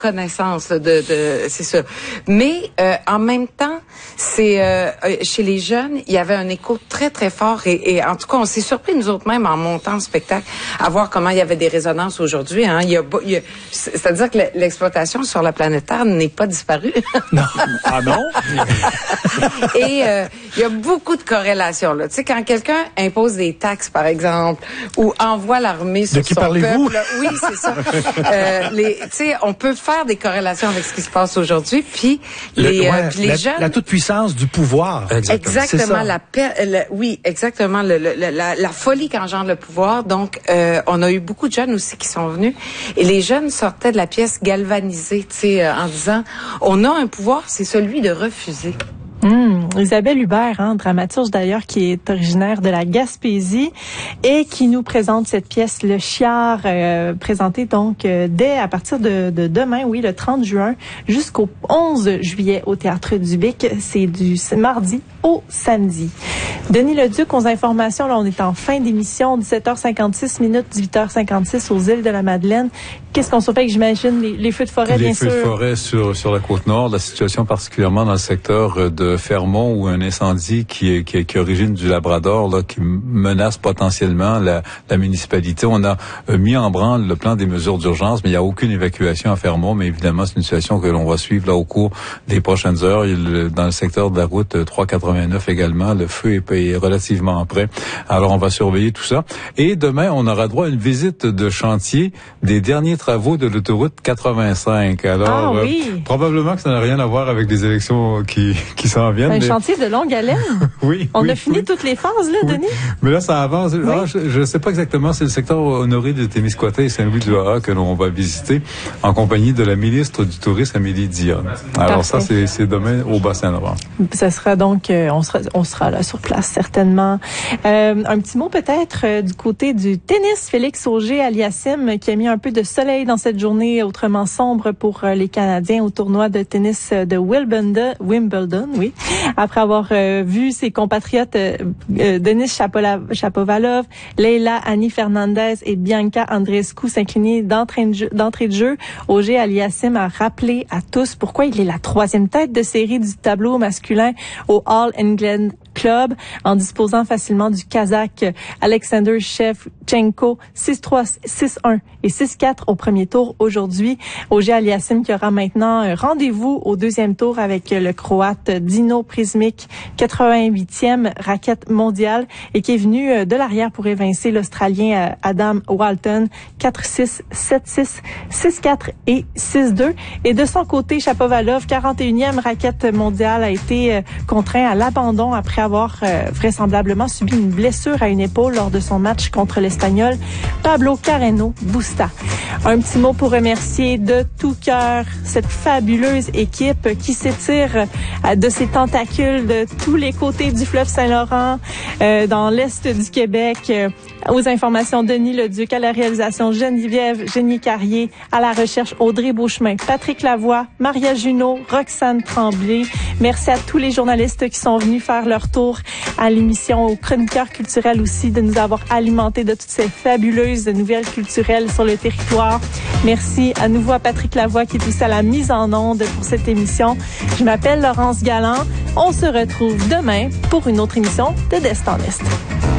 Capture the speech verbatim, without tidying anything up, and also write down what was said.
connaissance de, de c'est ça. Mais euh, en même temps, c'est euh, chez les jeunes, il y avait un écho très très fort et, et en tout cas, on s'est surpris nous autres même en montant le spectacle à voir comment il y avait des résonances aujourd'hui. Hein. Il y a, il y a, c'est-à-dire que l'exploitation sur la planète Terre n'est pas disparue. Non. Ah non. Et euh, il y a beaucoup de corrélations là. Tu sais, quand quelqu'un impose des taxes, par exemple, ou envoie l'armée sur de qui son parlez-vous? peuple, là, oui, c'est ça. euh, les, tu sais, on peut faire des corrélations avec ce qui se passe aujourd'hui, puis les, Le, ouais, euh, puis les la, jeunes. La toute puissance du pouvoir. Exactement. Exactement la paix. Oui, exactement le, le, la, la folie qu'engendre le pouvoir. Donc, euh, on a eu beaucoup de jeunes aussi qui sont venus, et les jeunes sortaient de la pièce galvanisés, tu sais, euh, en disant, on a un pouvoir, c'est celui de refuser. Mmh. Isabelle Hubert, hein, dramaturge d'ailleurs qui est originaire de la Gaspésie et qui nous présente cette pièce Le Chiard, euh, présentée donc euh, dès à partir de, de demain, oui, le trente juin jusqu'au onze juillet au Théâtre du Bic. C'est du mardi au samedi. Denis Leduc, aux informations, là on est en fin d'émission, dix-sept heures cinquante-six minutes, dix-huit heures cinquante-six aux îles de la Madeleine. Qu'est-ce qu'on surveille? J'imagine les, les feux de forêt, les bien sûr. Les feux de forêt sur sur la Côte-Nord, la situation particulièrement dans le secteur de Fermont où un incendie qui est qui, est, qui origine du Labrador là qui menace potentiellement la, la municipalité. On a euh, mis en branle le plan des mesures d'urgence, mais il n'y a aucune évacuation à Fermont. Mais évidemment, c'est une situation que l'on va suivre là au cours des prochaines heures. Il, dans le secteur de la route trois cent quatre-vingt-neuf également, le feu est, est relativement près. Alors on va surveiller tout ça. Et demain, on aura droit à une visite de chantier des derniers travaux de l'autoroute quatre-vingt-cinq. Alors ah, oui. euh, probablement que ça n'a rien à voir avec des élections qui qui s'en viennent. Un mais... chantier de longue haleine. Oui. On oui, a fini oui. toutes les phases, là, oui. Denis? Mais là, ça avance. Oui. Ah, je ne sais pas exactement. C'est le secteur honoré de Témiscouata et Saint-Louis-du-Ha que l'on va visiter en compagnie de la ministre du Tourisme, Amélie Dionne. Alors Parfait. ça, c'est, c'est demain au Bas-Saint-Laurent. Ça sera donc, euh, on sera, on sera là sur place, certainement. Euh, un petit mot peut-être euh, du côté du tennis. Félix Auger-Aliassime qui a mis un peu de soleil dans cette journée autrement sombre pour euh, les Canadiens au tournoi de tennis de Wimbledon, Wimbledon, oui. Après avoir euh, vu ses compatriotes euh, euh, Denis Chapola- Chapovalov, Leila Annie Fernandez et Bianca Andreescu s'incliner d'entrée de jeu, d'entrée de jeu, Auger-Aliassime a rappelé à tous pourquoi il est la troisième tête de série du tableau masculin au All England Club, en disposant facilement du Kazakh Alexander Shevchenko six trois, six un et six quatre au premier tour aujourd'hui. Auger-Aliassime qui aura maintenant rendez-vous au deuxième tour avec le Croate Dino Prizmic, quatre-vingt-huitième raquette mondiale, et qui est venu de l'arrière pour évincer l'Australien Adam Walton quatre six, sept six, six quatre et six deux. Et de son côté, Chapovalov, quarante et unième raquette mondiale, a été contraint à l'abandon après avoir euh, vraisemblablement subi une blessure à une épaule lors de son match contre l'Espagnol Pablo Carreno Busta. Un petit mot pour remercier de tout cœur cette fabuleuse équipe qui s'étire euh, de ses tentacules de tous les côtés du fleuve Saint-Laurent, euh, dans l'est du Québec. Euh, aux informations, Denis Leduc, à la réalisation Geneviève Génier-Carrier, à la recherche Audrey Beauchemin, Patrick Lavoie, Maria Junot, Roxane Tremblay. Merci à tous les journalistes qui sont venus faire leur tour à l'émission, aux chroniqueurs culturels aussi, de nous avoir alimentés de toutes ces fabuleuses nouvelles culturelles sur le territoire. Merci à nouveau à Patrick Lavoie qui est aussi à la mise en onde pour cette émission. Je m'appelle Laurence Galland. On se retrouve demain pour une autre émission de D'Est en Est.